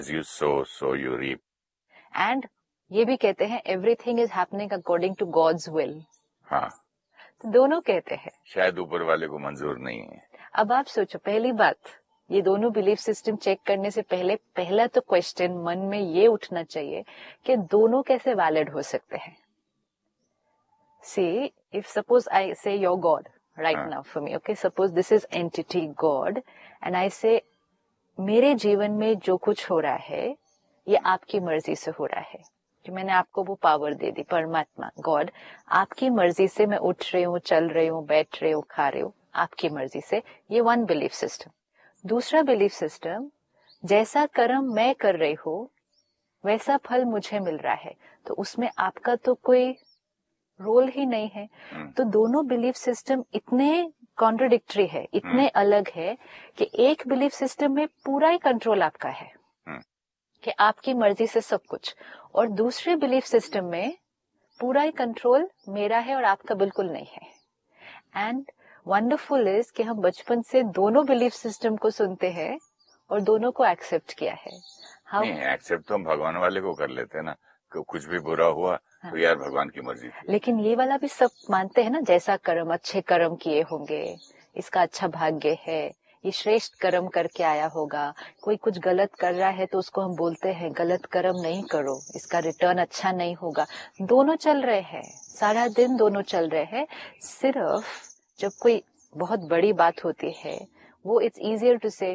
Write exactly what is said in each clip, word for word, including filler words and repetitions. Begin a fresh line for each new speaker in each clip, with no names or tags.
You sow, so you reap.
And ये भी कहते हैं everything is happening according to God's will.
हाँ,
तो दोनों कहते हैं,
शायद ऊपर वाले को मंजूर नहीं है.
अब आप सोचो, पहली बात, ये दोनों बिलीफ सिस्टम चेक करने से पहले पहला तो क्वेश्चन मन में ये उठना चाहिए कि दोनों कैसे वैलिड हो सकते हैं. सी इफ सपोज आई से your God right now for me, okay, suppose this is entity God and I से मेरे जीवन में जो कुछ हो रहा है ये आपकी मर्जी से हो रहा है, कि मैंने आपको वो पावर दे दी, परमात्मा गॉड, आपकी मर्जी से मैं उठ रही हूँ, चल रही हूँ, बैठ रही हूँ, खा रही हूँ, आपकी मर्जी से. ये वन बिलीफ सिस्टम. दूसरा बिलीफ सिस्टम, जैसा कर्म मैं कर रही हूँ वैसा फल मुझे मिल रहा है, तो उसमें आपका तो कोई रोल ही नहीं है. तो दोनों बिलीफ सिस्टम इतने कॉन्ट्रडिक्टरी है, इतने अलग है कि एक बिलीफ सिस्टम में पूरा ही कंट्रोल आपका है कि आपकी मर्जी से सब कुछ, और दूसरे बिलीफ सिस्टम में पूरा ही कंट्रोल मेरा है और आपका बिल्कुल नहीं है. एंड वंडरफुल इज कि हम बचपन से दोनों बिलीफ सिस्टम को सुनते हैं और दोनों को एक्सेप्ट किया है. हम
नहीं, एक्सेप्ट तो हम भगवान वाले को कर लेते हैं ना, कि कुछ भी बुरा हुआ हाँ. तो यार भगवान की मर्जी थी.
लेकिन ये वाला भी सब मानते हैं ना, जैसा कर्म, अच्छे कर्म किए होंगे, इसका अच्छा भाग्य है, ये श्रेष्ठ कर्म करके आया होगा. कोई कुछ गलत कर रहा है तो उसको हम बोलते हैं गलत कर्म नहीं करो, इसका रिटर्न अच्छा नहीं होगा. दोनों चल रहे हैं, सारा दिन दोनों चल रहे हैं. सिर्फ जब कोई बहुत बड़ी बात होती है वो इट्स इजियर टू से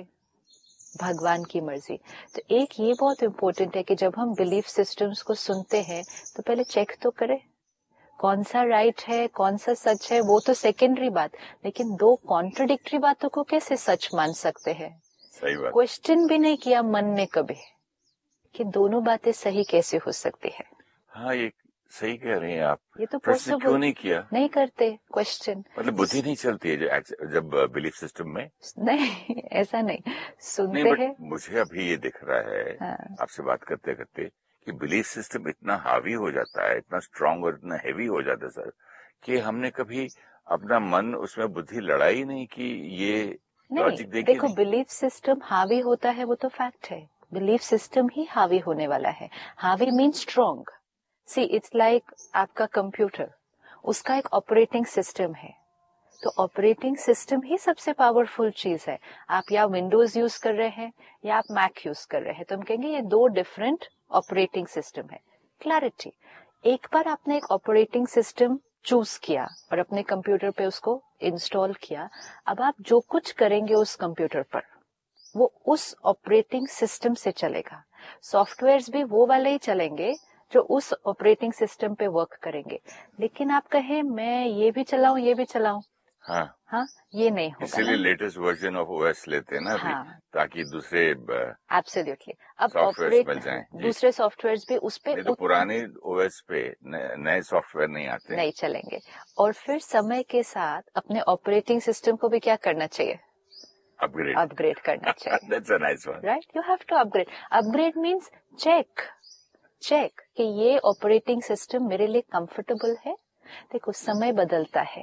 भगवान की मर्जी. तो एक ये बहुत इम्पोर्टेंट है कि जब हम बिलीफ सिस्टम्स को सुनते हैं तो पहले चेक तो करें कौन सा राइट है, कौन सा सच है, वो तो सेकेंडरी बात, लेकिन दो कॉन्ट्रडिक्टरी बातों को कैसे सच मान सकते हैं.
सही बात.
क्वेश्चन भी नहीं किया मन में कभी कि दोनों बातें सही कैसे हो सकती है.
हाँ, ये सही कह रहे हैं आप.
ये तो
प्रश्न
पॉसिबल
क्यों नहीं किया,
नहीं करते क्वेश्चन.
मतलब बुद्धि नहीं चलती है जो जब बिलीफ सिस्टम में.
नहीं, ऐसा नहीं सुनते
नहीं,
हैं.
मुझे अभी ये दिख रहा है हाँ. आपसे बात करते करते कि बिलीफ सिस्टम इतना हावी हो जाता है, इतना स्ट्रांग और इतना हेवी हो जाता है सर, कि हमने कभी अपना मन उसमें बुद्धि लड़ाई नहीं कि ये लॉजिक देखिए.
देखो, बिलीफ सिस्टम हावी होता है वो तो फैक्ट है, बिलीफ सिस्टम ही हावी होने वाला है. हावी mean strong. See it's like आपका कंप्यूटर, उसका एक ऑपरेटिंग सिस्टम है, तो ऑपरेटिंग सिस्टम ही सबसे पावरफुल चीज है. आप या विंडोज यूज कर रहे हैं या आप मैक यूज कर रहे हैं, तो हम कहेंगे ये दो डिफरेंट ऑपरेटिंग सिस्टम है. क्लैरिटी, एक बार आपने एक ऑपरेटिंग सिस्टम चूज किया और अपने कंप्यूटर पे उसको इंस्टॉल किया, अब आप जो कुछ करेंगे उस कंप्यूटर पर वो उस ऑपरेटिंग सिस्टम से चलेगा. सॉफ्टवेयर्स भी वो वाले ही चलेंगे जो उस ऑपरेटिंग सिस्टम पे वर्क करेंगे. लेकिन आप कहें मैं ये भी चलाऊं ये भी चलाऊं,
हाँ
हाँ, ये नहीं होगा.
इसीलिए लेटेस्ट वर्जन ऑफ ओएस लेते हैं ना अभी,
हाँ,
ताकि दूसरे
एब्सोल्युटली अब
सॉफ्टवेयर मिल जाएं.
दूसरे सॉफ्टवेयर्स भी उस पे
तो पुराने ओएस पे नए सॉफ्टवेयर नहीं आते,
नहीं चलेंगे. और फिर समय के साथ अपने ऑपरेटिंग सिस्टम को भी क्या करना चाहिए,
अपग्रेड
अपग्रेड करना चाहिए.
That's a nice one.
Right? You have to upgrade. Upgrade means check. Check कि ये ऑपरेटिंग सिस्टम मेरे लिए कंफर्टेबल है. देखो, समय बदलता है,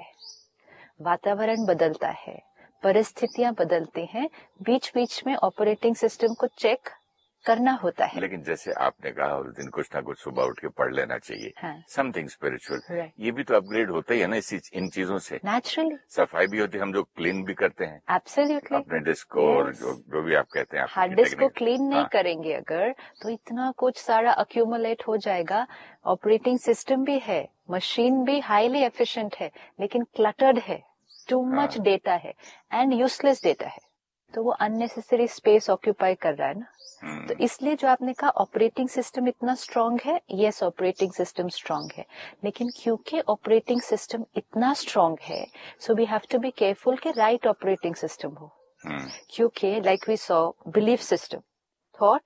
वातावरण बदलता है, परिस्थितियां बदलती हैं, बीच बीच में ऑपरेटिंग सिस्टम को चेक करना होता है.
लेकिन जैसे आपने कहा उस दिन कुछ ना कुछ सुबह उठ के पढ़ लेना चाहिए, समथिंग स्पिरिचुअल, ये भी तो अपग्रेड होता ही है ना इस इन चीजों से.
नेचुरली
सफाई भी होती है, हम जो क्लीन भी करते हैं.
एब्सोल्युटली.
अपने डिस्क को yes. और जो, जो भी आप कहते हैं
हार्ड डिस्क को क्लीन नहीं हाँ. करेंगे अगर, तो इतना कुछ सारा अक्यूमुलेट हो जाएगा. ऑपरेटिंग सिस्टम भी है, मशीन भी हाईली एफिशिएंट है, लेकिन क्लटर्ड है, टू मच डेटा है एंड यूजलेस डेटा है, तो वो अननेसेसरी स्पेस ऑक्यूपाई कर रहा है ना. तो इसलिए जो आपने कहा ऑपरेटिंग सिस्टम इतना स्ट्रांग है, यस ऑपरेटिंग सिस्टम स्ट्रांग है, लेकिन क्योंकि ऑपरेटिंग सिस्टम इतना स्ट्रांग है, so we have to be careful कि राइट ऑपरेटिंग सिस्टम हो. क्योंकि like we saw belief system, thought,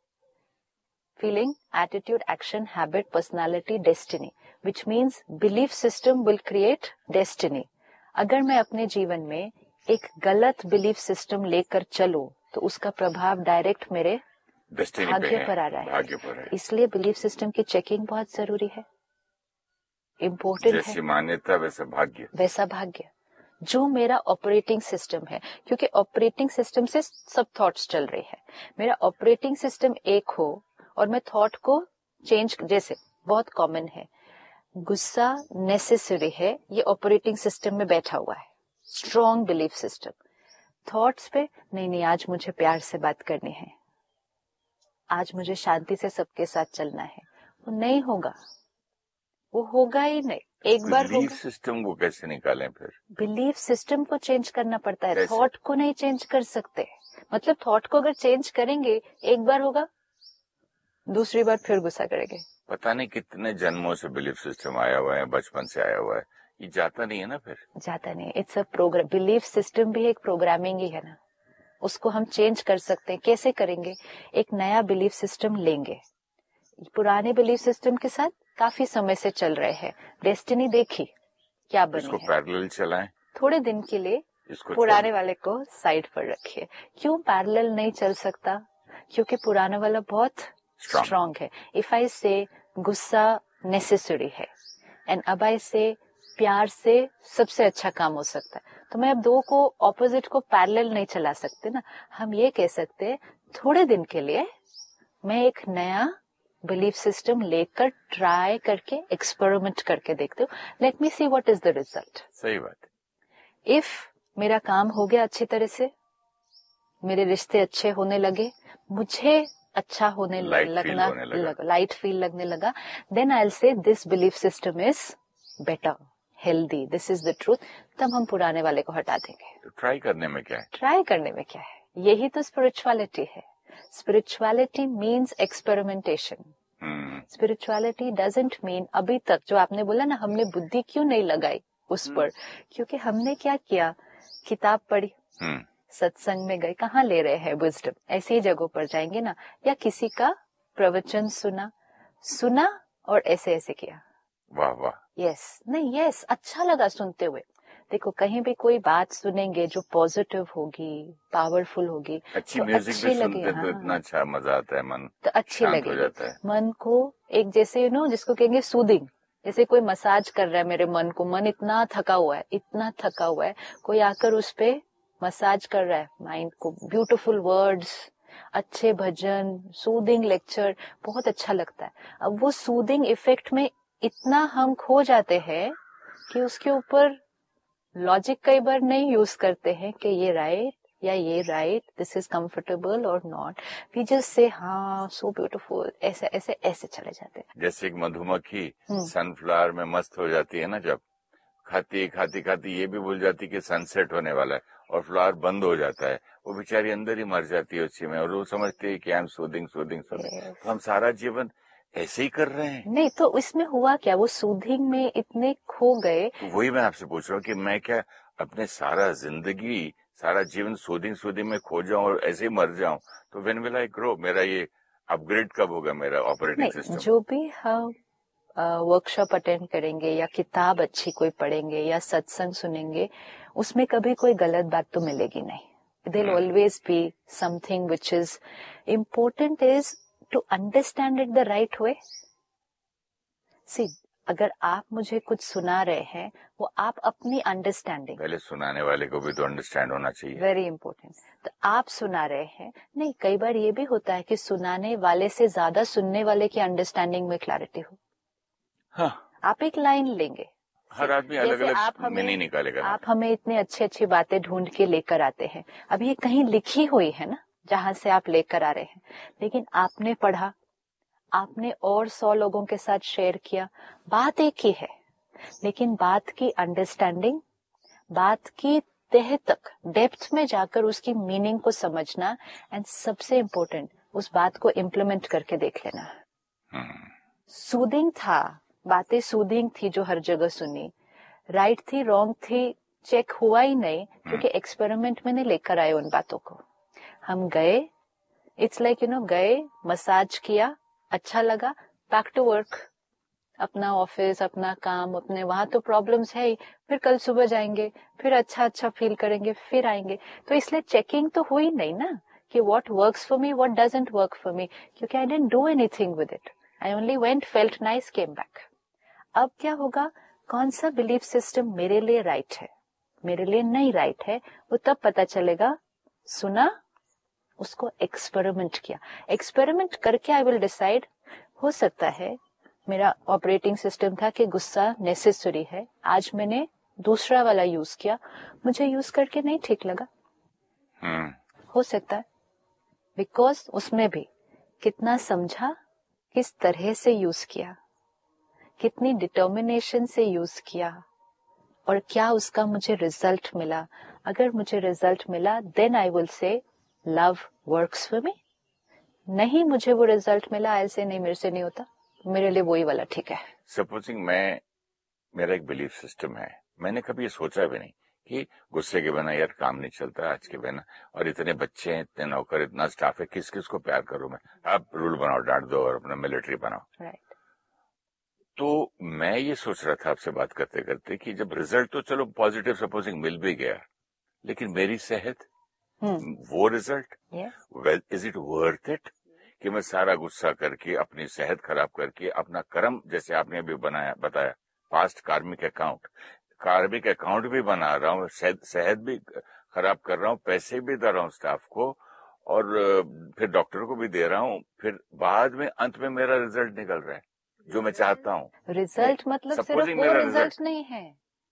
feeling, attitude, action, habit, personality, destiny, which means belief system will create destiny. अगर मैं अपने जीवन में एक गलत बिलीफ सिस्टम लेकर चलूं तो उसका प्रभाव डायरेक्ट मेरे भाग्य पर आ रहा है. है. इसलिए बिलीफ सिस्टम की चेकिंग बहुत जरूरी है, इम्पोर्टेंट है.
जैसी मान्यता वैसा भाग्य,
वैसा भाग्य. जो मेरा ऑपरेटिंग सिस्टम है, क्योंकि ऑपरेटिंग सिस्टम से सब थॉट्स चल रही है, मेरा ऑपरेटिंग सिस्टम एक हो और मैं थॉट को चेंज, जैसे बहुत कॉमन है गुस्सा नेसेसरी है, ये ऑपरेटिंग सिस्टम में बैठा हुआ है, स्ट्रॉन्ग बिलीफ सिस्टम। थॉट्स पे नहीं नहीं आज मुझे प्यार से बात करनी है, आज मुझे शांति से सबके साथ चलना है, वो नहीं होगा, वो होगा ही नहीं। एक बार
बिलीफ सिस्टम को कैसे निकालें फिर?
बिलीफ सिस्टम को चेंज करना पड़ता है, थॉट को नहीं चेंज कर सकते। मतलब थॉट को अगर चेंज करेंगे, एक बार होगा, दूसरी बार फिर गुस्सा करेंगे।
पता नहीं कितने जन्मों से बिलीफ सिस्टम आया हुआ है, बचपन से आया हुआ है, ये जाता नहीं है ना फिर?
जाता नहीं, it's a programme. Belief system भी एक प्रोग्रामिंग ही है ना, उसको हम चेंज कर सकते हैं। कैसे करेंगे? एक नया बिलीफ सिस्टम लेंगे, पुराने बिलीफ सिस्टम के साथ काफी समय से चल रहे हैं, डेस्टिनी देखी क्या बनी
इसको
है,
पैरेलल चलाएं
थोड़े दिन के लिए,
इसको
पुराने वाले को साइड पर रखिए। क्यों पैरेलल नहीं चल सकता? क्योंकि पुराना वाला बहुत स्ट्रॉन्ग है। इफ आई से गुस्सा नेसेसरी है एंड अब आई से प्यार से सबसे अच्छा काम हो सकता है, तो मैं अब दो को ऑपोजिट को पैरेलल नहीं चला सकते ना। हम ये कह सकते हैं थोड़े दिन के लिए मैं एक नया बिलीफ सिस्टम लेकर ट्राई करके एक्सपेरिमेंट करके देखते हो, let me see what is the result.
सही बात है।
इफ मेरा काम हो गया अच्छी तरह से, मेरे रिश्ते अच्छे होने लगे, मुझे अच्छा होने लगना, लाइट फील लगने लगा, then I will say this belief system is better, healthy, this is the truth. तब हम पुराने वाले को हटा देंगे।
तो ट्राई करने में क्या है?
ट्राई करने में क्या है? यही तो स्पिरिचुअलिटी है। Spirituality means experimentation. Spirituality doesn't mean, अभी तक जो आपने बोला ना हमने बुद्धि क्यों नहीं लगाई उस पर, क्योंकि हमने क्या किया, किताब पढ़ी, सत्संग में गए, कहाँ ले रहे हैं विजडम? ऐसी जगहों पर जाएंगे ना, या किसी का प्रवचन सुना सुना और ऐसे ऐसे किया,
वाह वाह,
यस नहीं यस अच्छा लगा सुनते हुए। देखो कहीं भी कोई बात सुनेंगे जो पॉजिटिव होगी, पावरफुल होगी,
अच्छी
तो
म्यूजिक
अच्छी
भी
लगे,
सुनते
हाँ,
तो इतना अच्छा मजा आता है, मन
तो अच्छी
शांत हो जाता
लगेगी।
है।
मन को एक जैसे यू नो जिसको कहेंगे सूदिंग, जैसे कोई मसाज कर रहा है मेरे मन को, मन इतना थका हुआ है, इतना थका हुआ है, कोई आकर उस पे मसाज कर रहा है माइंड को, ब्यूटीफुल वर्ड्स, अच्छे भजन, सूदिंग लेक्चर, बहुत अच्छा लगता है। अब वो सूदिंग इफेक्ट में इतना हम खो जाते हैं कि उसके ऊपर लॉजिक कई बार नहीं यूज करते हैं कि ये राइट या ये राइट, दिस इज कंफर्टेबल और नॉट, वी जस्ट से हाँ सो ब्यूटीफुल, ऐसे ऐसे ऐसे चले जाते हैं।
जैसे एक मधुमक्खी सनफ्लावर में मस्त हो जाती है ना, जब खाती खाती खाती ये भी भूल जाती कि सनसेट होने वाला है और फ्लावर बंद हो जाता है, वो बेचारी अंदर ही मर जाती है उसी में, और वो समझती है कि I am soothing soothing soothing. तो हम सारा जीवन ऐसे ही कर रहे हैं।
नहीं तो इसमें हुआ क्या, वो सूदिंग में इतने खो गए।
तो वही मैं आपसे पूछ रहा हूँ कि मैं क्या अपने सारा जिंदगी सारा जीवन सूदिंग सूदिंग में खो जाऊं और ऐसे ही मर जाऊं? तो व्हेन विल आई ग्रो? मेरा ये अपग्रेड कब होगा मेरा ऑपरेटिंग सिस्टम?
जो भी हम वर्कशॉप अटेंड करेंगे या किताब अच्छी कोई पढ़ेंगे या सत्संग सुनेंगे, उसमें कभी कोई गलत बात तो मिलेगी नहीं। There will always be something which is important, is to understand it the right way. सी अगर आप मुझे कुछ सुना रहे हैं, वो आप अपनी अंडरस्टैंडिंग,
पहले सुनाने वाले को भी तो अंडरस्टैंड होना चाहिए,
वेरी इंपॉर्टेंट। तो आप सुना रहे हैं, नहीं कई बार ये भी होता है कि सुनाने वाले से ज्यादा सुनने वाले की अंडरस्टैंडिंग में क्लैरिटी हो।
हाँ,
आप एक लाइन लेंगे,
हर आदमी अलग अलग मीनिंग निकालेगा।
आप हमें इतने अच्छी अच्छी बातें ढूंढ के लेकर आते हैं, अभी ये कहीं लिखी हुई है ना जहां से आप लेकर आ रहे हैं, लेकिन आपने पढ़ा, आपने और सौ लोगों के साथ शेयर किया, बात एक ही है, लेकिन बात की अंडरस्टैंडिंग, बात की तह तक डेप्थ में जाकर उसकी मीनिंग को समझना, एंड सबसे इम्पोर्टेंट उस बात को इम्प्लीमेंट करके देख लेना। सूदिंग था, बातें सूदिंग थी जो हर जगह सुनी, राइट थी रॉन्ग थी चेक हुआ ही नहीं, क्योंकि एक्सपेरिमेंट में नहीं लेकर आए उन बातों को। हम गए, इट्स लाइक यू नो गए, मसाज किया, अच्छा लगा, बैक टू वर्क, अपना ऑफिस, अपना काम, अपने वहां तो प्रॉब्लम्स है ही, फिर कल सुबह जाएंगे, फिर अच्छा अच्छा फील करेंगे, फिर आएंगे। तो इसलिए चेकिंग तो हुई नहीं ना कि what works for me, what doesn't work for me, क्योंकि I didn't do anything with it, I only went, felt nice, came back. अब क्या होगा, कौन सा बिलीफ सिस्टम मेरे लिए राइट है, मेरे लिए नहीं राइट है, वो तब पता चलेगा। सुना, उसको एक्सपेरिमेंट किया, एक्सपेरिमेंट करके आई विल डिसाइड। हो सकता है मेरा ऑपरेटिंग सिस्टम था कि गुस्सा नेसेसरी है, आज मैंने दूसरा वाला यूज किया, मुझे यूज करके नहीं ठीक लगा। hmm. हो सकता है, बिकॉज उसमें भी कितना समझा, किस तरह से यूज किया, कितनी डिटर्मिनेशन से यूज किया, और क्या उसका मुझे रिजल्ट मिला। अगर मुझे रिजल्ट मिला then I will say love works for me. नहीं मुझे वो रिजल्ट मिला, ऐसे नहीं, मेरे से नहीं होता, मेरे लिए वही वाला ठीक है।
सपोजिंग मैं, मेरा एक बिलीफ सिस्टम है, मैंने कभी ये सोचा भी नहीं कि गुस्से के बिना यार काम नहीं चलता आज के बिना, और इतने बच्चे हैं, इतने नौकर, इतना स्टाफ है, किस किस को प्यार करूं मैं। आप रूल बनाओ, डांट दो और अपना मिलिट्री बनाओ।
Right right.
तो मैं ये सोच रहा था आपसे बात करते करते कि जब रिजल्ट तो चलो पॉजिटिव सपोजिंग मिल भी गया, लेकिन मेरी सेहत, hmm. वो result, well is it worth it कि मैं सारा गुस्सा करके अपनी सेहत खराब करके अपना कर्म, जैसे आपने अभी बनाया बताया, पास्ट कार्मिक अकाउंट, कार्मिक अकाउंट भी बना रहा हूँ, सेहत भी खराब कर रहा हूँ, पैसे भी दे रहा हूँ स्टाफ को, और फिर डॉक्टर को भी दे रहा हूँ, फिर बाद में अंत में मेरा रिजल्ट निकल रहा है जो मैं चाहता हूँ।
रिजल्ट मतलब सिर्फ वो रिजल्ट नहीं है,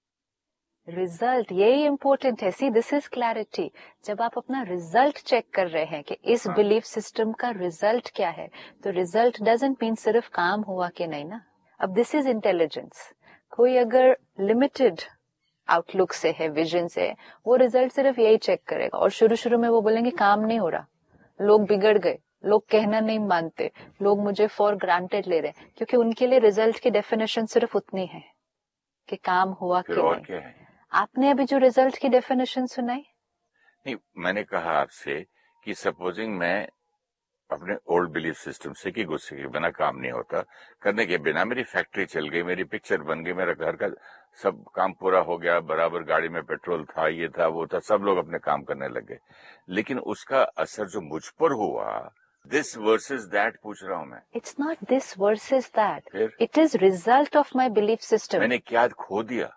रिजल्ट यही इंपॉर्टेंट है। See this is clarity. जब आप अपना रिजल्ट चेक कर रहे हैं कि इस हाँ. बिलीफ सिस्टम का रिजल्ट क्या है, तो रिजल्ट डजंट मीन सिर्फ काम हुआ कि नहीं ना। अब दिस इज इंटेलिजेंस। कोई अगर लिमिटेड आउटलुक से है, विजन से है, वो रिजल्ट सिर्फ यही चेक करेगा, और शुरू शुरू में वो बोलेंगे काम नहीं हो रहा, लोग बिगड़ गए, लोग कहना नहीं मानते, लोग मुझे फॉर ग्रांटेड ले रहे हैं, क्योंकि उनके लिए रिजल्ट की डेफिनेशन सिर्फ उतनी है कि काम हुआ कि नहीं। क्या है? आपने अभी जो रिजल्ट की डेफिनेशन सुनाई,
नहीं, मैंने कहा आपसे कि सपोजिंग मैं अपने ओल्ड बिलीफ सिस्टम से कि गुस्से के बिना काम नहीं होता, करने के बिना मेरी फैक्ट्री चल गई, मेरी पिक्चर बन गई, मेरा घर का सब काम पूरा हो गया, बराबर गाड़ी में पेट्रोल था, ये था वो था, सब लोग अपने काम करने लगे, लेकिन उसका असर जो मुझ पर हुआ, दिस वर्सेस दैट पूछ रहा हूं मैं।
It's not this versus that, it is result of my belief system.
मैंने क्या खो दिया?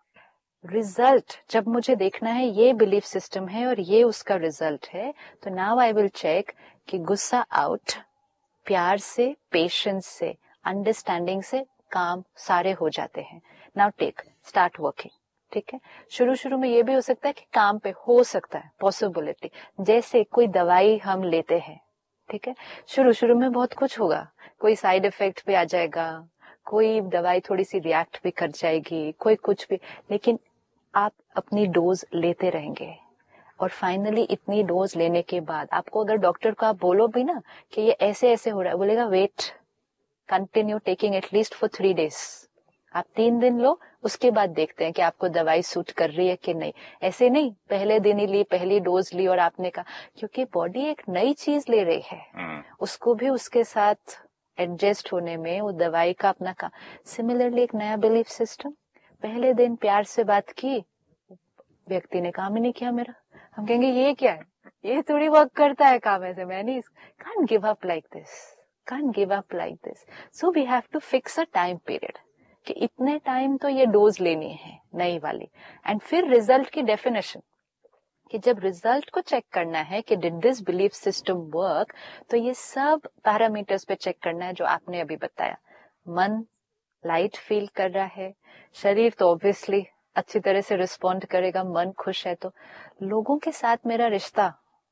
रिजल्ट जब मुझे देखना है ये बिलीफ सिस्टम है और ये उसका रिजल्ट है, तो नाउ आई विल चेक कि गुस्सा आउट, प्यार से, पेशेंस से, अंडरस्टैंडिंग से काम सारे हो जाते हैं। Now take start working. ठीक है, शुरू शुरू में ये भी हो सकता है कि काम पे हो सकता है पॉसिबिलिटी, जैसे कोई दवाई हम लेते हैं, ठीक है, शुरू शुरू में बहुत कुछ होगा, कोई साइड इफेक्ट भी आ जाएगा, कोई दवाई थोड़ी सी रिएक्ट भी कर जाएगी, कोई कुछ भी, लेकिन आप अपनी डोज लेते रहेंगे, और फाइनली इतनी डोज लेने के बाद आपको अगर डॉक्टर को आप बोलो भी ना कि ये ऐसे ऐसे हो रहा है, बोलेगा wait, continue taking at least for three days, आप तीन दिन लो, उसके बाद देखते हैं कि आपको दवाई सूट कर रही है कि नहीं। ऐसे नहीं पहले दिन ही ली, पहली डोज ली और आपने कहा, क्योंकि बॉडी एक नई चीज ले रही है, उसको भी उसके साथ एडजस्ट होने में वो दवाई का अपना काम। सिमिलरली एक नया बिलीफ सिस्टम, पहले दिन प्यार से बात की, व्यक्ति ने काम ही नहीं किया मेरा, हम कहेंगे ये क्या है, ये थोड़ी वर्क करता है काम ऐसे, मैं नहीं, can't give up like this, can't give up like this, so we have to fix a time period कि इतने टाइम तो ये डोज लेनी है नई वाली, एंड फिर रिजल्ट की डेफिनेशन कि जब रिजल्ट को चेक करना है कि did this belief system work, तो ये सब पैरामीटर्स पे चेक करना है जो आपने अभी बताया। मन लाइट फील कर रहा है, शरीर तो ऑब्वियसली अच्छी तरह से रिस्पॉन्ड करेगा, मन खुश है, तो लोगों के साथ मेरा रिश्ता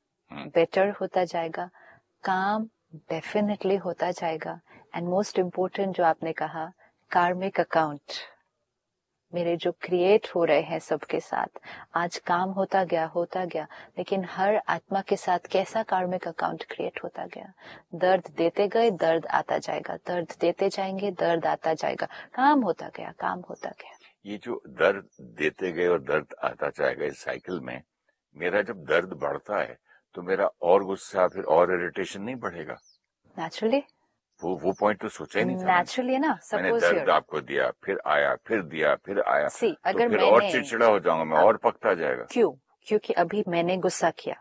बेटर होता जाएगा, काम डेफिनेटली होता जाएगा, एंड मोस्ट इम्पोर्टेंट जो आपने कहा, कार्मिक अकाउंट मेरे जो क्रिएट हो रहे हैं सबके साथ, आज काम होता गया होता गया, लेकिन हर आत्मा के साथ कैसा कार्मिक अकाउंट क्रिएट होता गया, दर्द देते गए, दर्द आता जाएगा, दर्द देते जाएंगे, दर्द आता जाएगा, काम होता गया, काम होता गया।
ये जो दर्द देते गए और दर्द आता जाएगा, इस साइकिल में मेरा जब दर्द बढ़ता है तो मेरा और गुस्सा, फिर और इरिटेशन नहीं बढ़ेगा?
नेचुरली,
वो वो पॉइंट तो सोचा ही नहीं था।
नेचुरली ना,
मैंने दर्द आपको दिया, फिर आया, फिर दिया, फिर आया,
See,
तो
अगर
फिर और चिड़चिड़ा हो जाऊंगा मैं, और पकता जाएगा।
क्यों? क्योंकि अभी मैंने गुस्सा किया,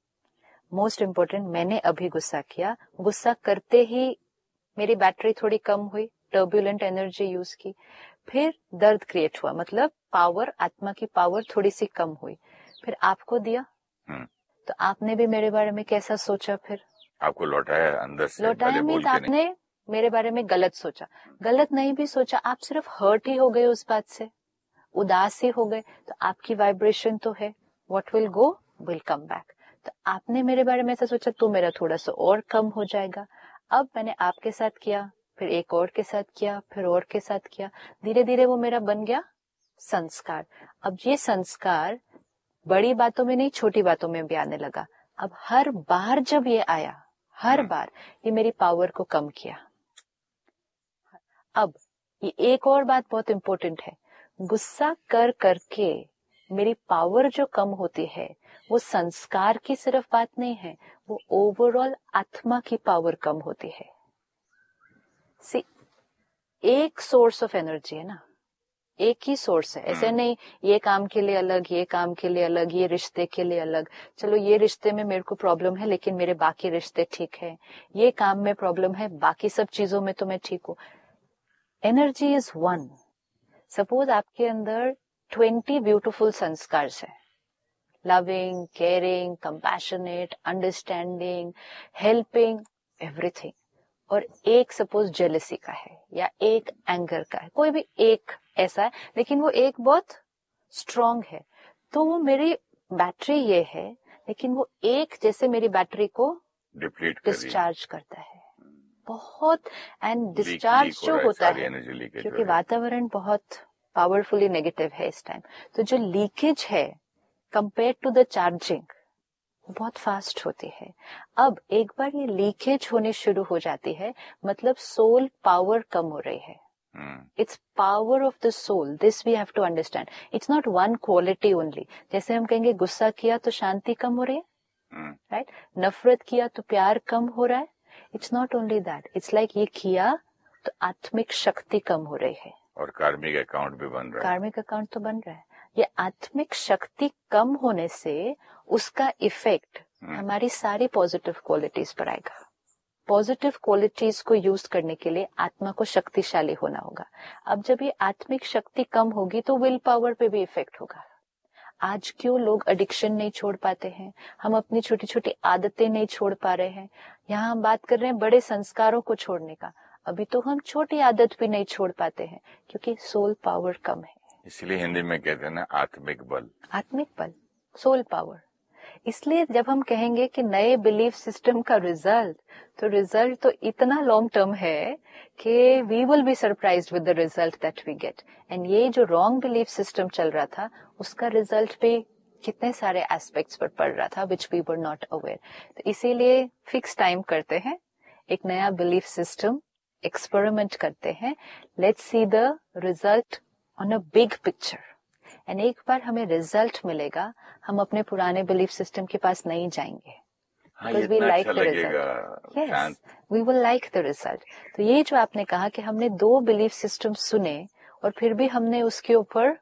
मोस्ट इम्पोर्टेंट, मैंने अभी गुस्सा किया, गुस्सा करते ही मेरी बैटरी थोड़ी कम हुई, टर्बुलेंट एनर्जी यूज की, फिर दर्द क्रिएट हुआ, मतलब पावर, आत्मा की पावर थोड़ी सी कम हुई, फिर आपको दिया, तो आपने भी मेरे बारे में कैसा सोचा, फिर
आपको लौटाया अंदर से,
लौटाया मीन्स आपने मेरे बारे में गलत सोचा। गलत नहीं भी सोचा, आप सिर्फ हर्ट ही हो गए उस बात से, उदास ही हो गए, तो आपकी वाइब्रेशन तो है, what will go will come back. तो आपने मेरे बारे में ऐसा सोचा तो मेरा थोड़ा सा और कम हो जाएगा। अब मैंने आपके साथ किया, फिर एक और के साथ किया, फिर और के साथ किया, धीरे धीरे वो मेरा बन गया संस्कार। अब ये संस्कार बड़ी बातों में नहीं, छोटी बातों में भी आने लगा। अब हर बार जब ये आया, हर बार ये मेरी पावर को कम किया। अब ये एक और बात बहुत इंपॉर्टेंट है, गुस्सा कर करके मेरी पावर जो कम होती है, वो संस्कार की सिर्फ बात नहीं है, वो ओवरऑल आत्मा की पावर कम होती है। सी, एक सोर्स ऑफ एनर्जी है ना, एक ही सोर्स है, ऐसे नहीं ये काम के लिए अलग, ये काम के लिए अलग, ये रिश्ते के लिए अलग। चलो ये रिश्ते में मेरे को प्रॉब्लम है लेकिन मेरे बाकी रिश्ते ठीक है, ये काम में प्रॉब्लम है, बाकी सब चीजों में तो मैं ठीक हूँ। Energy is one. सपोज आपके अंदर ट्वेंटी ब्यूटिफुल संस्कार है, loving, caring, compassionate, understanding, helping, everything, और एक सपोज जेलसी का है या एक एंगर का है, कोई भी एक ऐसा है, लेकिन वो एक बहुत स्ट्रांग है, तो वो मेरी बैटरी ये है, लेकिन वो एक जैसे मेरी बैटरी को डिस्चार्ज करता है बहुत। एंड डिस्चार्ज जो होता है, क्योंकि वातावरण बहुत पावरफुली नेगेटिव है इस टाइम, तो जो लीकेज है कंपेयर टू द चार्जिंग बहुत फास्ट होती है। अब एक बार ये लीकेज होने शुरू हो जाती है, मतलब सोल पावर कम हो रही है। It's power of the soul, this we have to understand. It's not one quality only. जैसे हम कहेंगे गुस्सा किया तो शांति कम हो रही है, राइट? नफरत किया तो प्यार कम हो रहा है। It's not only that, it's like ये किया तो आत्मिक शक्ति कम हो रही है,
और कार्मिक अकाउंट भी बन रहा है।
कार्मिक अकाउंट तो बन रहा है। ये आत्मिक शक्ति कम होने से उसका इफेक्ट हमारी सारी पॉजिटिव क्वालिटीज पर आएगा। पॉजिटिव क्वालिटीज को यूज करने के लिए आत्मा को शक्तिशाली होना होगा। अब जब ये आत्मिक शक्ति कम होगी तो विल पावर पे भी इफेक्ट होगा। आज क्यों लोग एडिक्शन नहीं छोड़ पाते हैं, हम अपनी छोटी छोटी आदतें नहीं छोड़ पा रहे हैं। यहाँ हम बात कर रहे हैं बड़े संस्कारों को छोड़ने का, अभी तो हम छोटी आदत भी नहीं छोड़ पाते हैं, क्योंकि सोल पावर कम है।
इसलिए हिंदी में कहते हैं ना आत्मिक बल,
आत्मिक बल, सोल पावर। इसलिए जब हम कहेंगे कि नए बिलीफ सिस्टम का रिजल्ट, तो रिजल्ट तो इतना लॉन्ग टर्म है कि we will be surprised with the result that we get. And ये जो रॉन्ग बिलीफ सिस्टम चल रहा था, उसका रिजल्ट भी कितने सारे एस्पेक्ट्स पर पड़ रहा था which we were not aware. तो इसीलिए फिक्स टाइम करते हैं, एक नया बिलीफ सिस्टम एक्सपेरिमेंट करते हैं, let's see the result on a big picture. And एक बार हमें रिजल्ट मिलेगा, हम अपने पुराने बिलीफ सिस्टम के पास नहीं जाएंगे, because we like the result. Yes, we will like the result. तो ये जो आपने कहा कि हमने दो बिलीफ सिस्टम सुने और फिर भी हमने उसके ऊपर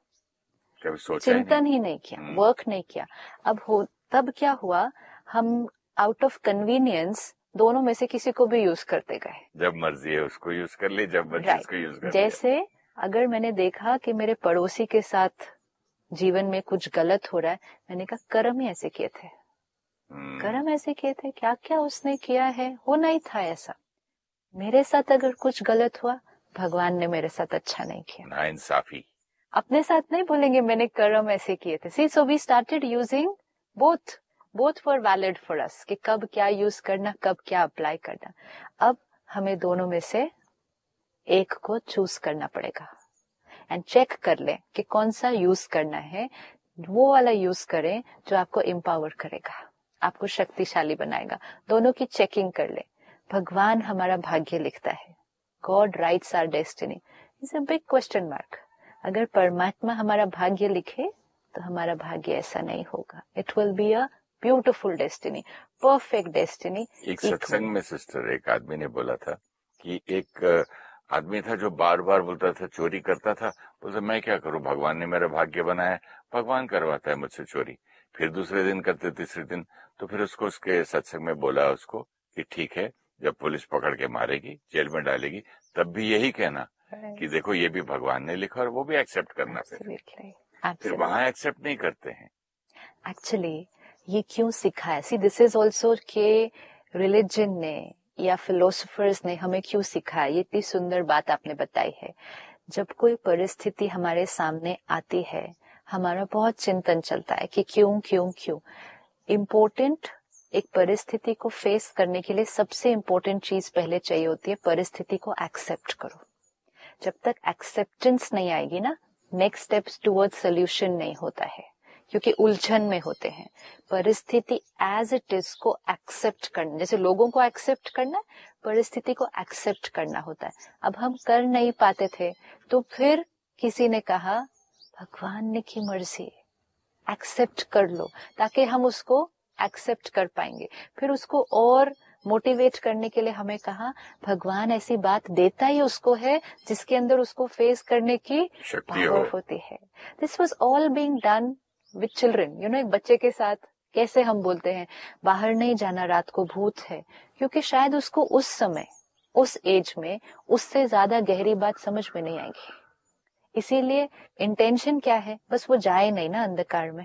चिंतन ही नहीं किया, वर्क नहीं किया, अब हो तब क्या हुआ, हम आउट ऑफ कन्वीनियंस दोनों में से किसी को भी यूज करते गए।
जब मर्जी है उसको यूज कर ले, जब मर्जी उसको यूज कर ले।
जैसे अगर मैंने देखा कि मेरे पड़ोसी के साथ जीवन में कुछ गलत हो रहा है, मैंने कहा कर्म ही ऐसे किए थे, कर्म ऐसे किए थे, क्या क्या उसने किया है, होना ही था ऐसा। मेरे साथ अगर कुछ गलत हुआ, भगवान ने मेरे साथ अच्छा नहीं किया,
नाइंसाफी।
अपने साथ नहीं बोलेंगे मैंने कर्म ऐसे किए थे। सी, so we started using both, both for valid for us, कि कब क्या यूज करना, कब क्या अप्लाई करना। अब हमें दोनों में से एक को चूज करना पड़ेगा एंड चेक कर लें कि कौन सा यूज करना है। वो वाला यूज करें जो आपको एम्पावर करेगा, आपको शक्तिशाली बनाएगा। दोनों की चेकिंग कर ले। भगवान हमारा भाग्य लिखता है, God rights our destiny. It's a big question mark. अगर परमात्मा हमारा भाग्य लिखे तो हमारा भाग्य ऐसा नहीं होगा। It will be a beautiful destiny, perfect destiny.
एक सत्संग में सिस्टर, एक आदमी ने बोला था कि एक आदमी था जो बार बार बोलता था, चोरी करता था, बोलता मैं क्या करूं, भगवान ने मेरा भाग्य बनाया, भगवान करवाता है मुझसे चोरी। फिर दूसरे दिन करते, तीसरे दिन, तो फिर उसको उसके सत्संग में बोला उसको कि ठीक है, जब पुलिस पकड़ के मारेगी, जेल में डालेगी, तब भी यही कहना कि देखो ये भी भगवान ने लिखा और वो भी एक्सेप्ट करना।
Absolutely.
फिर वहां एक्सेप्ट नहीं करते हैं।
एक्चुअली ये क्यों सिखाया? सी दिस इज ऑल्सो के रिलीजन ने या फिलोसफर्स ने हमें क्यों सिखाया? ये इतनी सुंदर बात आपने बताई है। जब कोई परिस्थिति हमारे सामने आती है, हमारा बहुत चिंतन चलता है कि क्यों क्यों क्यों। इम्पोर्टेंट एक परिस्थिति को फेस करने के लिए सबसे इम्पोर्टेंट चीज पहले चाहिए होती है, परिस्थिति को एक्सेप्ट करो। जब तक एक्सेप्टेंस नहीं आएगी ना, नेक्स्ट स्टेप्स टुवर्ड सोल्यूशन नहीं होता है, क्योंकि उलझन में होते हैं। परिस्थिति एज इट इज को एक्सेप्ट करना, जैसे लोगों को एक्सेप्ट करना, परिस्थिति को एक्सेप्ट करना होता है। अब हम कर नहीं पाते थे, तो फिर किसी ने कहा भगवान ने की मर्जी, एक्सेप्ट कर लो, ताकि हम उसको एक्सेप्ट कर पाएंगे। फिर उसको और मोटिवेट करने के लिए हमें कहा भगवान ऐसी बात देता ही उसको है जिसके अंदर उसको फेस करने की पावर होती है। This was all being done with children. You know, एक बच्चे के साथ कैसे हम बोलते हैं बाहर नहीं जाना, रात को भूत है, क्योंकि शायद उसको उस समय उस एज में उससे ज्यादा गहरी बात समझ में नहीं आएगी। इसीलिए इंटेंशन क्या है, बस वो जाए नहीं ना अंधकार में,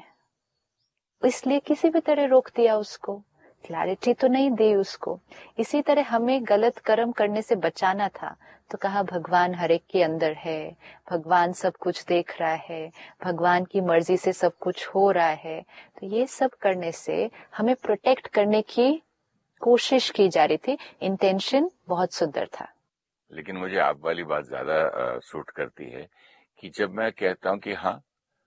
इसलिए किसी भी तरह रोक दिया उसको, क्लैरिटी तो नहीं दी उसको। इसी तरह हमें गलत कर्म करने से बचाना था, तो कहा भगवान हर एक के अंदर है, भगवान सब कुछ देख रहा है, भगवान की मर्जी से सब कुछ हो रहा है। तो ये सब करने से हमें प्रोटेक्ट करने की कोशिश की जा रही थी। इंटेंशन बहुत सुंदर था।
लेकिन मुझे आप वाली बात ज्यादा सूट करती है कि जब मैं कहता हूँ कि हाँ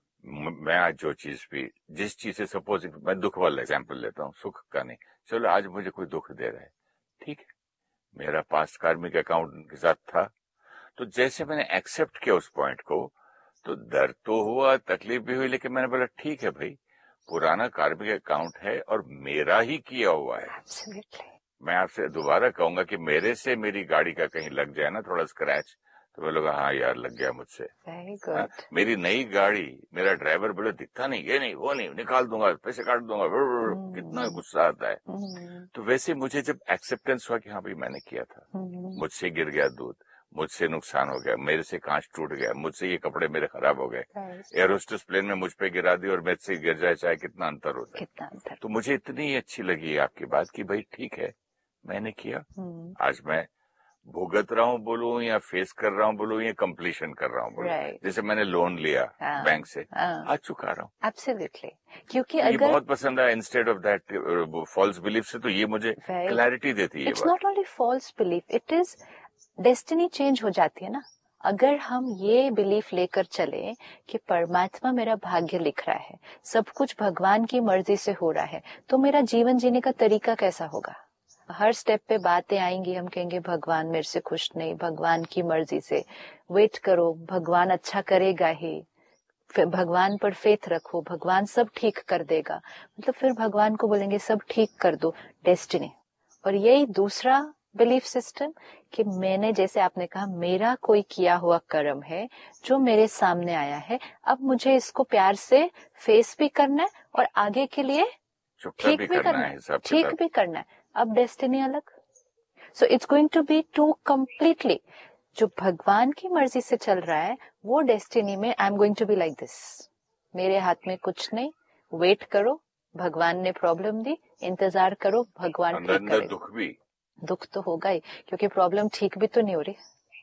मैं आज जो चीज भी जिस चीज से, सपोज मैं दुख वाला एग्जांपल लेता हूँ, सुख का नहीं, चलो आज मुझे कोई दुख दे रहा है, ठीक है, मेरा पास्ट कार्मिक अकाउंट उनके साथ था, तो जैसे मैंने एक्सेप्ट किया उस पॉइंट को, तो दर्द तो हुआ, तकलीफ भी हुई, लेकिन मैंने बोला ठीक है भाई, पुराना कार्मिक अकाउंट है और मेरा ही किया हुआ है।
Absolutely.
मैं आपसे दोबारा कहूंगा कि मेरे से मेरी गाड़ी का कहीं लग जाए ना थोड़ा स्क्रैच, तो मैं लोग हाँ यार लग गया मुझसे।
Very good.
मेरी नई गाड़ी, मेरा ड्राइवर बोले दिखता नहीं, ये नहीं वो नहीं, निकाल दूंगा, पैसे काट दूंगा, hmm. कितना गुस्सा आता है। hmm. तो वैसे मुझे जब एक्सेप्टेंस हुआ कि हाँ भाई मैंने किया था, hmm. मुझसे गिर गया दूध, मुझसे नुकसान हो गया, मेरे से कांच टूट गया, मुझसे ये कपड़े मेरे खराब हो गए, एयर होस्टेस प्लेन में मुझ पे गिरा दी और मेरे से गिर जाए, चाहे कितना अंतर होता है, कितना अंतर। तो मुझे इतनी अच्छी लगी आपकी बात कि भाई ठीक है मैंने किया, hmm. आज मैं भुगत रहा हूँ बोलूं या फेस कर रहा हूँ बोलूं या कंप्लीशन कर रहा हूँ बोलूं, right. जैसे मैंने लोन लिया हाँ, बैंक से हाँ, आज चुका रहा हूँ।
एब्सोल्युटली, क्योंकि
तो
अगर
ये बहुत पसंद आया, instead of that false belief से, तो ये मुझे क्लैरिटी देती है।
It's not only false belief, it is destiny change हो जाती है ना। अगर हम ये बिलीफ लेकर चले कि परमात्मा मेरा भाग्य लिख रहा है, सब कुछ भगवान की मर्जी से हो रहा है, तो मेरा जीवन जीने का तरीका कैसा होगा? हर स्टेप पे बातें आएंगी, हम कहेंगे भगवान मेरे से खुश नहीं, भगवान की मर्जी से वेट करो, भगवान अच्छा करेगा ही, फिर भगवान पर फेथ रखो, भगवान सब ठीक कर देगा। मतलब फिर भगवान को बोलेंगे सब ठीक कर दो, डेस्टिनी। और यही दूसरा बिलीफ सिस्टम कि मैंने, जैसे आपने कहा, मेरा कोई किया हुआ कर्म है जो मेरे सामने आया है, अब मुझे इसको प्यार से फेस भी करना है और आगे के लिए ठीक भी करना है, ठीक भी करना है। अब डेस्टिनी अलग। So it's going to be to completely, जो भगवान की मर्जी से चल रहा है वो डेस्टिनी में I am going to be like this, मेरे हाथ में कुछ नहीं, वेट करो, भगवान ने प्रॉब्लम दी, इंतजार करो, भगवान ठीक करेगा।
दुख भी,
दुख तो होगा ही, क्योंकि प्रॉब्लम ठीक भी तो नहीं हो रही।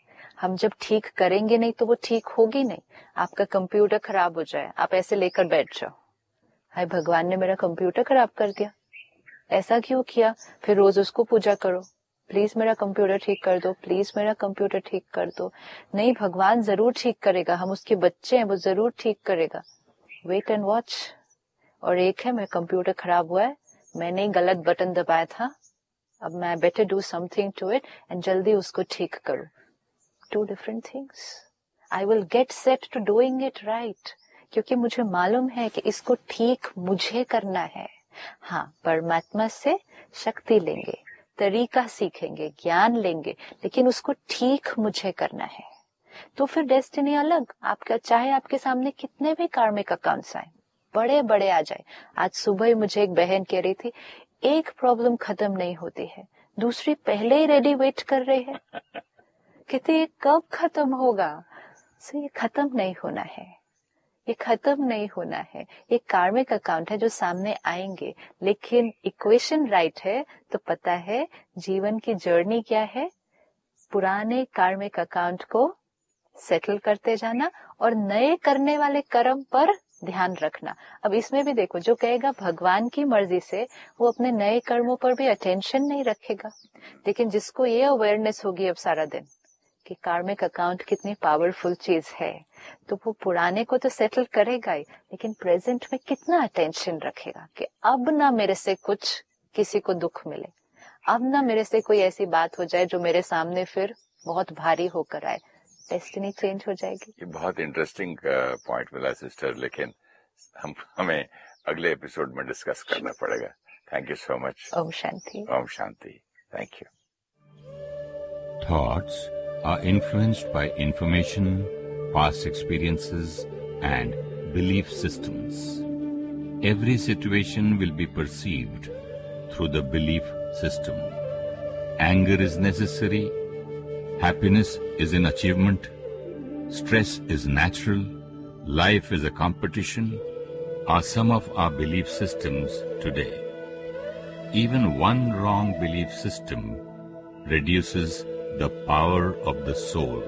हम जब ठीक करेंगे नहीं तो वो ठीक होगी नहीं। आपका कंप्यूटर खराब हो जाए, आप ऐसे लेकर बैठ जाओ, हाय भगवान ने मेरा कंप्यूटर खराब कर दिया, ऐसा क्यों किया? फिर रोज उसको पूजा करो, प्लीज मेरा कंप्यूटर ठीक कर दो, प्लीज मेरा कंप्यूटर ठीक कर दो। नहीं, भगवान जरूर ठीक करेगा, हम उसके बच्चे हैं, वो जरूर ठीक करेगा। Wait and watch. और एक है, मेरा कंप्यूटर खराब हुआ है, मैंने गलत बटन दबाया था, अब मैं better do something to it and जल्दी उसको ठीक करो। To different things. I will get set to doing it right, क्योंकि मुझे मालूम है कि इसको ठीक मुझे करना है। हाँ, परमात्मा से शक्ति लेंगे, तरीका सीखेंगे, ज्ञान लेंगे, लेकिन उसको ठीक मुझे करना है। तो फिर डेस्टिनी अलग। आपका चाहे आपके सामने कितने भी कार्मिक अकाउंट्स आए, बड़े बड़े आ जाए। आज सुबह ही मुझे एक बहन कह रही थी, एक प्रॉब्लम खत्म नहीं होती है, दूसरी पहले ही रेडी वेट कर रही है। कहते ये कब खत्म होगा? सो ये खत्म नहीं होना है, ये खत्म नहीं होना है। ये कार्मिक अकाउंट है जो सामने आएंगे, लेकिन इक्वेशन राइट है तो पता है जीवन की जर्नी क्या है, पुराने कार्मिक अकाउंट को सेटल करते जाना और नए करने वाले कर्म पर ध्यान रखना। अब इसमें भी देखो, जो कहेगा भगवान की मर्जी से, वो अपने नए कर्मों पर भी अटेंशन नहीं रखेगा, लेकिन जिसको ये अवेयरनेस होगी अब सारा दिन कि कार्मिक अकाउंट कितनी पावरफुल चीज है, तो वो पुराने को तो सेटल करेगा ही, लेकिन प्रेजेंट में कितना अटेंशन रखेगा कि अब ना मेरे से कुछ किसी को दुख मिले, अब ना मेरे से कोई ऐसी बात हो जाए जो मेरे सामने फिर बहुत भारी होकर आए, डेस्टिनी चेंज हो जाएगी।
ये बहुत इंटरेस्टिंग पॉइंट मिला सिस्टर, लेकिन हम हमें अगले एपिसोड में डिस्कस करना पड़ेगा। Thank you so much.
Om Shanti.
Om Shanti. Thank you.
Thoughts are influenced by information, past experiences, and belief systems. Every situation will be perceived through the belief system. Anger is necessary. Happiness is an achievement. Stress is natural. Life is a competition are some of our belief systems today. Even one wrong belief system reduces the power of the soul.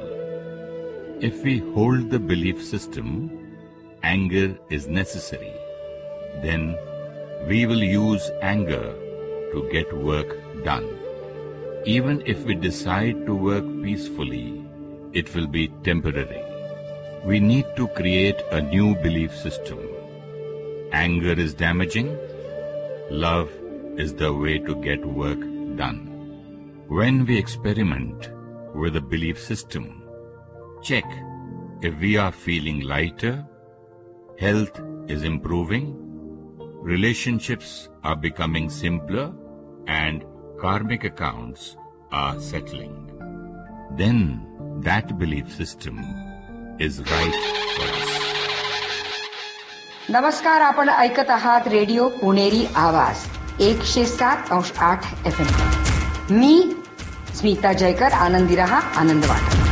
If we hold the belief system, anger is necessary, then we will use anger to get work done. Even if we decide to work peacefully, it will be temporary. We need to create a new belief system. Anger is damaging. Love is the way to get work done. When we experiment with a belief system, check if we are feeling lighter, health is improving, relationships are becoming simpler, and karmic accounts are settling. Then that belief system is right for us.
नमस्कार, आपण ऐकत आहात radio Puneri आवाज एकशे सात अंश आठ F M. मी स्मिता जयकर. आनंदी रहा, आनंद वाटा.